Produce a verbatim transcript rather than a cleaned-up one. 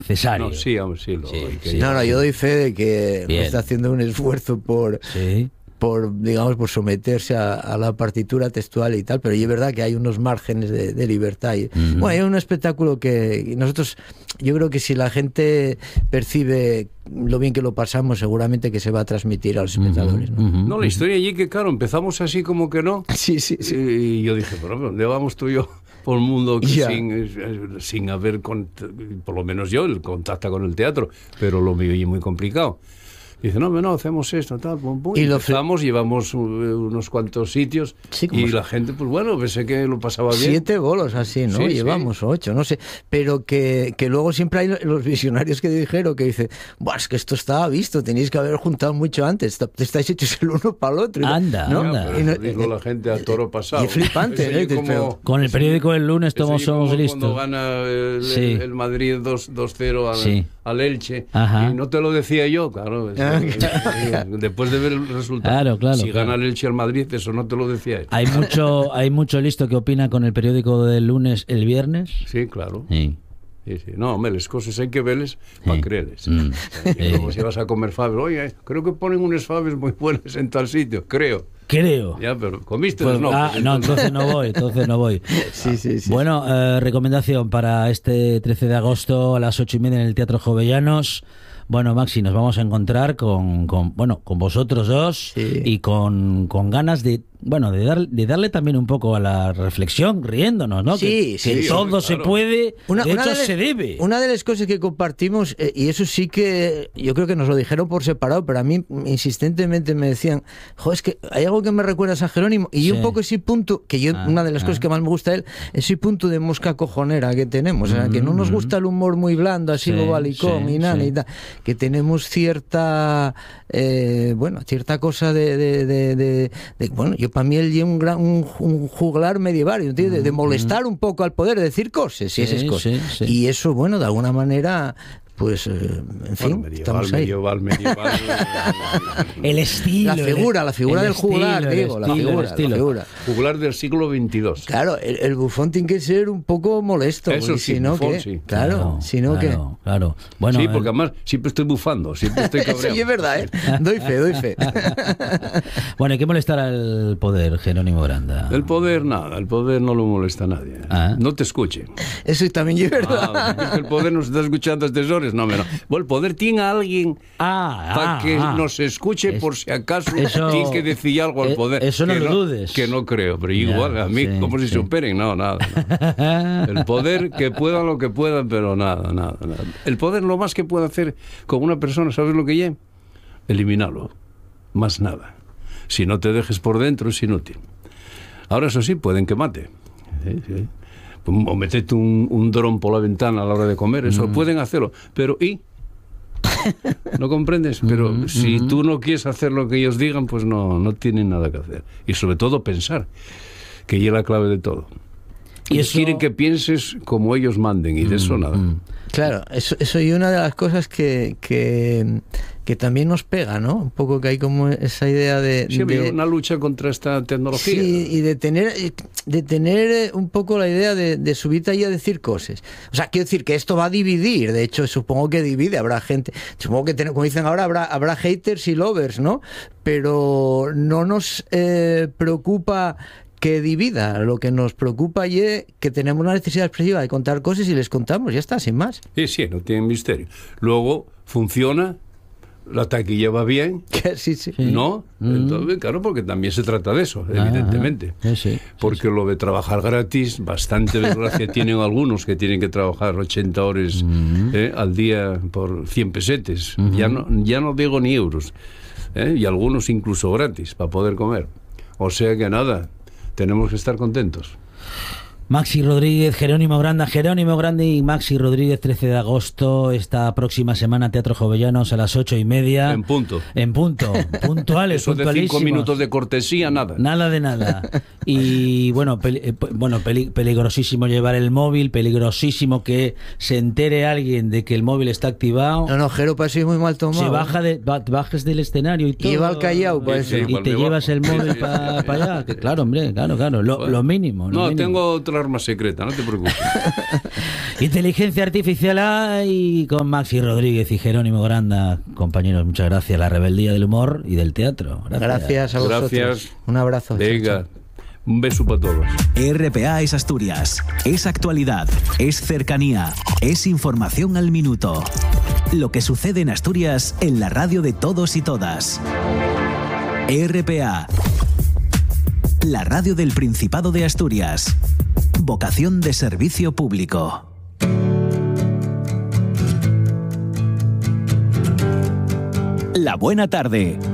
Cesario. No, sí, hombre, sí, lo, Sí, hay que- sí. No, no, yo doy fe de que Bien. está haciendo un esfuerzo por, Sí. por digamos, por someterse a, a la partitura textual y tal, pero y es verdad que hay unos márgenes de, de libertad. Y, Ujú. Bueno, hay un espectáculo que y nosotros, yo creo que si la gente percibe lo bien que lo pasamos, seguramente que se va a transmitir a los espectadores, ¿no? Ujú. No, la historia allí que, claro, empezamos así como que no. Sí, sí, sí. Y yo dije, pero ¿dónde vamos tú y yo por el mundo que Ya. sin, eh, sin haber, cont- por lo menos yo, el contacto con el teatro? Pero lo mío allí muy complicado. Dice, no, no, hacemos esto, tal, pum, pum. Y Y lo empezamos, llevamos uh, unos cuantos sitios Sí, como y si- la gente, pues bueno, pensé que lo pasaba bien. Siete bolos así, ¿no? Sí, sí. Llevamos ocho, no sé. Pero que, que luego siempre hay los visionarios que dijeron que dicen, Buah, es que esto estaba visto, tenéis que haber juntado mucho antes, te estáis hechos el uno para el otro. Anda, ¿no? anda. Pero Y no- digo la gente a toro pasado. y es flipante, Eso allí ¿eh? Dices, como- pero- Con el periódico del lunes eso todos allí somos como listos. Cuando gana el, Sí. el Madrid dos cero al, Sí. al Elche. Ajá. Y no te lo decía yo, claro. es- Ah, Después de ver el resultado. Claro, claro, Si claro. gana el Elche al Madrid, eso no te lo decía él. Hay mucho, hay mucho listo que opina con el periódico del lunes el viernes. Sí, claro. Sí. Sí, sí. No, hombre, las cosas hay que verles para Sí. creerles. Mm. Y como si vas a comer faves, oye, creo que ponen unas faves muy buenas en tal sitio, creo. Creo. Ya, pero comiste Pues, no. ah, Pues no, entonces no voy, entonces no voy. Sí, sí, sí. Bueno, eh, recomendación para este trece de agosto a las ocho y media en el Teatro Jovellanos. Bueno, Maxi, nos vamos a encontrar con, con bueno, con vosotros dos Sí. y con, con ganas de, bueno, de, dar, de darle también un poco a la reflexión, riéndonos, ¿no? Sí, que, sí, que sí, todo hombre, se claro. puede, Una- de una hecho de las- se debe. Una de las cosas que compartimos, eh, y eso sí que yo creo que nos lo dijeron por separado, pero a mí insistentemente me decían, jo, es que hay algo que me recuerda a San Jerónimo, y yo Sí. un poco ese punto, que yo, Ah, una de las ah. cosas que más me gusta de él, ese punto de mosca cojonera que tenemos, o sea, que no nos gusta el humor muy blando, así Sí, bobalicón sí, y nada, sí. y tal, que tenemos cierta, eh, bueno, cierta cosa de, de, de, de- de- bueno, yo para mí él lleva un, gran, un, un juglar medieval, ¿entiendes? De, de molestar un poco al poder, de decir cosas y Sí, esas cosas. sí, sí. Y eso, bueno, de alguna manera, pues, eh, en fin, Bueno, medieval, estamos ahí. medieval, medieval. El estilo. La figura, la figura el del juglar, estilo, el digo, la estilo, el figura, la estilo. figura. Juglar del siglo veintidós. Claro, el, el bufón tiene que ser un poco molesto. Eso porque sí, si no, bufón, ¿qué? sí. Claro, si no, claro, claro. Bueno, sí, el- porque además siempre estoy bufando, siempre estoy ¿qué? cabreado. Sí, es verdad, ¿eh? Doy fe, doy fe. bueno, hay que molestar al poder, Jerónimo Granda. El poder, nada, el poder no lo molesta a nadie. Ah. No te escuche. Eso también es verdad. Ah, es que el poder nos está escuchando a estas horas. No, no. Bueno, el poder tiene a alguien Ah, para ah, que ah. nos escuche Es- por si acaso eso- tiene que decir algo al eh, poder. eso no Que lo dudes. Que no creo, pero igual Ya, a mí, sí, como si sí. superen, no, nada. nada. El poder, que puedan lo que puedan, pero nada, nada, nada. El poder, lo más que puede hacer con una persona, ¿sabes lo que lleva? Eliminarlo. Más nada. Si no te dejes por dentro, es inútil. Ahora, eso sí, pueden que mate. Sí, sí. O metete un, un dron por la ventana a la hora de comer, eso Mm. pueden hacerlo. Pero, ¿y? ¿No comprendes? Pero Mm, si mm. tú no quieres hacer lo que ellos digan, pues no, no tienen nada que hacer. Y sobre todo pensar, que ya es la clave de todo. Y Y eso- quieren que pienses como ellos manden, y de eso nada. Mm. Claro, eso, eso y una de las cosas que, que, que también nos pega, ¿no? Un poco que hay como esa idea de... Sí, había de- una lucha contra esta tecnología. Sí, y de tener, de tener eh, un poco la idea de, de subirte ahí a decir cosas. O sea, quiero decir que esto va a dividir. De hecho, supongo que divide. Habrá gente, supongo que, ten- como dicen ahora, habrá, habrá haters y lovers, ¿no? Pero no nos eh, preocupa que divida. Lo que nos preocupa es que tenemos una necesidad expresiva de contar cosas y les contamos. Ya está, sin más. Sí, sí, no tiene misterio. Luego, funciona, la taquilla va bien, Que sí, sí. Sí. ¿no? Mm. Entonces, claro, porque también se trata de eso, Ah, evidentemente. ah, sí, sí, Porque lo de trabajar gratis, bastante desgracia tienen algunos que tienen que trabajar ochenta horas Mm. eh, al día por cien pesetes. Ya no, ya no digo ni euros. eh, y algunos incluso gratis para poder comer. O sea que nada, tenemos que estar contentos. Maxi Rodríguez, Jerónimo Granda, Jerónimo Grande y Maxi Rodríguez, trece de agosto, esta próxima semana, Teatro Jovellanos a las ocho y media. En punto. En punto, puntuales, Eso de cinco puntualísimos. minutos de cortesía, nada. Nada de nada. Y bueno, peli- eh, bueno peli- peligrosísimo llevar el móvil, peligrosísimo que se entere alguien de que el móvil está activado. No, no, Jero, para eso es muy mal tomado. Se baja de, ba- bajes del escenario y todo. Y va al Callao, pues, Sí, sí, y igual te me llevas bajo. el móvil Sí, sí, para sí, sí. allá. Que claro, hombre, claro, claro. Lo, Bueno. lo mínimo. lo No, mínimo. tengo otra arma secreta, no te preocupes. Inteligencia artificial hay con Maxi Rodríguez y Jerónimo Granda. Compañeros, muchas gracias. La rebeldía del humor y del teatro. Gracias, gracias a vosotros. Gracias. Un abrazo. Venga, un beso para todos. R P A es Asturias, es actualidad, es cercanía, es información al minuto. Lo que sucede en Asturias en la radio de todos y todas. R P A, la radio del Principado de Asturias. Vocación de servicio público. La buena tarde.